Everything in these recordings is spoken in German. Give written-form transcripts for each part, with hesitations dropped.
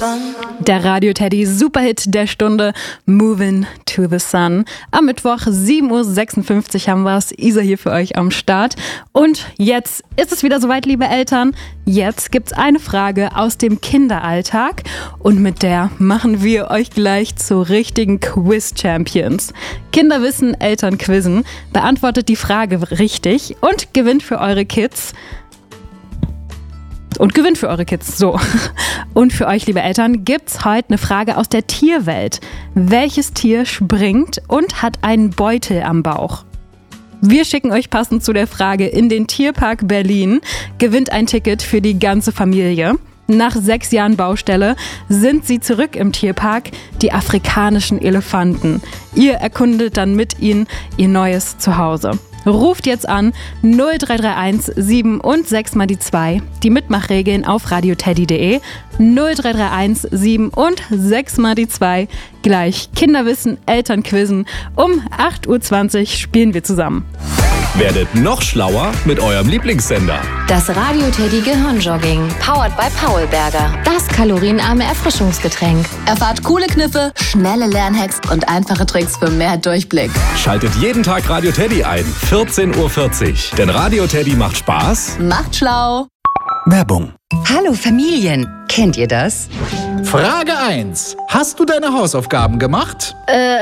Der Radio-Teddy Superhit der Stunde, Movin' to the Sun. Am Mittwoch 7.56 Uhr haben wir es. Isa hier für euch am Start. Und jetzt ist es wieder soweit, liebe Eltern. Jetzt gibt's eine Frage aus dem Kinderalltag. Und mit der machen wir euch gleich zu richtigen Quiz-Champions. Kinder wissen, Eltern quizzen. Beantwortet die Frage richtig und gewinnt für eure Kids. So. Und für euch, liebe Eltern, gibt's heute eine Frage aus der Tierwelt. Welches Tier springt und hat einen Beutel am Bauch? Wir schicken euch passend zu der Frage in den Tierpark Berlin. Gewinnt ein Ticket für die ganze Familie. Nach 6 Jahren Baustelle sind sie zurück im Tierpark, die afrikanischen Elefanten. Ihr erkundet dann mit ihnen ihr neues Zuhause. Ruft jetzt an 0331 7 und 6 mal die 2. Die Mitmachregeln auf radioteddy.de. 0331 7 und 6 mal die 2. Gleich Kinderwissen, Eltern quizzen. Um 8.20 Uhr spielen wir zusammen. Werdet noch schlauer mit eurem Lieblingssender. Das Radio-Teddy Gehirnjogging, powered by Paulberger. Das kalorienarme Erfrischungsgetränk. Erfahrt coole Kniffe, schnelle Lernhacks und einfache Tricks für mehr Durchblick. Schaltet jeden Tag Radio Teddy ein, 14.40 Uhr. Denn Radio Teddy macht Spaß. Macht schlau. Werbung. Hallo Familien, kennt ihr das? Frage 1. Hast du deine Hausaufgaben gemacht?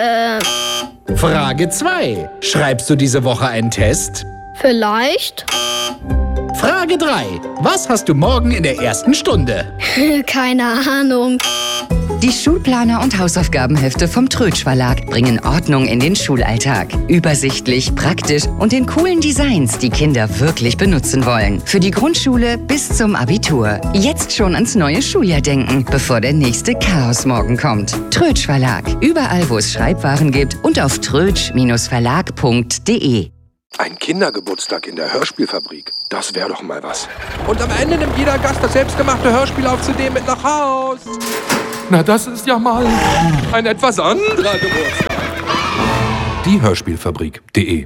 Frage 2. Schreibst du diese Woche einen Test? Vielleicht. Frage 3. Was hast du morgen in der ersten Stunde? Keine Ahnung. Die Schulplaner und Hausaufgabenhefte vom Trötsch Verlag bringen Ordnung in den Schulalltag. Übersichtlich, praktisch und in coolen Designs, die Kinder wirklich benutzen wollen. Für die Grundschule bis zum Abitur. Jetzt schon ans neue Schuljahr denken, bevor der nächste Chaosmorgen kommt. Trötsch Verlag. Überall, wo es Schreibwaren gibt und auf trötsch-verlag.de. Ein Kindergeburtstag in der Hörspielfabrik. Das wäre doch mal was. Und am Ende nimmt jeder Gast das selbstgemachte Hörspiel auf CD mit nach Haus. Na, das ist ja mal ein etwas anderer Geburtstag. Die Hörspielfabrik.de.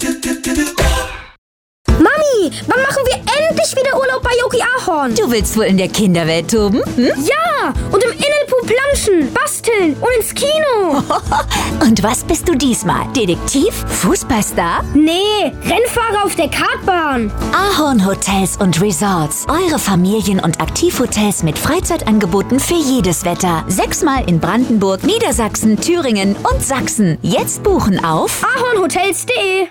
Mami, wann machen wir endlich wieder Urlaub bei Yogi Ahorn? Du willst wohl in der Kinderwelt toben? Ja, und im Innenpool planschen, basteln und ins Kino. Und was bist du diesmal? Detektiv? Fußballstar? Nee, Rennfahrer auf der Kartbahn. Ahorn Hotels und Resorts. Eure Familien- und Aktivhotels mit Freizeitangeboten für jedes Wetter. 6-mal in Brandenburg, Niedersachsen, Thüringen und Sachsen. Jetzt buchen auf ahornhotels.de.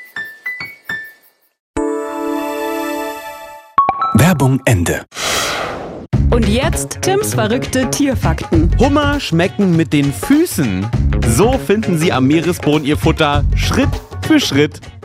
Werbung Ende. Und jetzt Tims verrückte Tierfakten. Hummer schmecken mit den Füßen. So finden sie am Meeresboden ihr Futter Schritt für Schritt